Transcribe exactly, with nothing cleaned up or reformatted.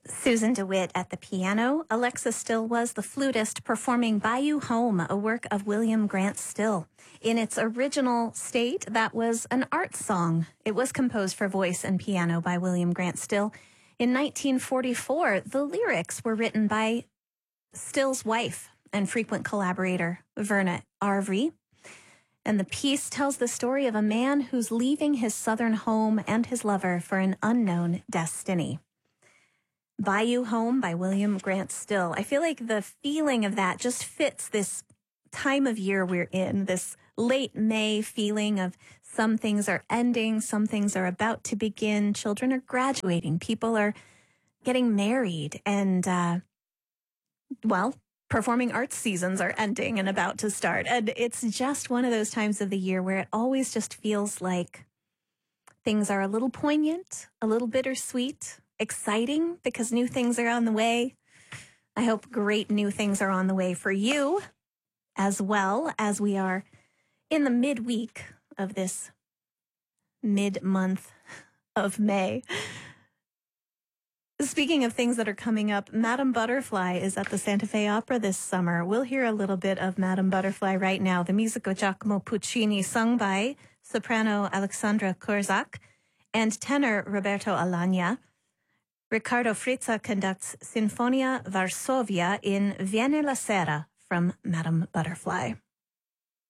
Susan DeWitt at the piano. Alexa Still was the flutist performing Bayou Home, a work of William Grant Still. In its original state, that was an art song. It was composed for voice and piano by William Grant Still. In nineteen forty-four, the lyrics were written by Still's wife and frequent collaborator, Verna Arvey. And the piece tells the story of a man who's leaving his southern home and his lover for an unknown destiny. Bayou Home by William Grant Still. I feel like the feeling of that just fits this time of year we're in, this late May feeling of some things are ending, some things are about to begin, children are graduating, people are getting married, and, uh, well, performing arts seasons are ending and about to start. And it's just one of those times of the year where it always just feels like things are a little poignant, a little bittersweet, exciting because new things are on the way. I hope great new things are on the way for you as well, as we are in the midweek of this mid-month of May. Speaking of things that are coming up, Madame Butterfly is at the Santa Fe Opera this summer. We'll hear a little bit of Madame Butterfly right now. The music of Giacomo Puccini, sung by soprano Alexandra Kurzak and tenor Roberto Alagna. Riccardo Frizza conducts Sinfonia Varsovia in Viene la Sera from Madame Butterfly.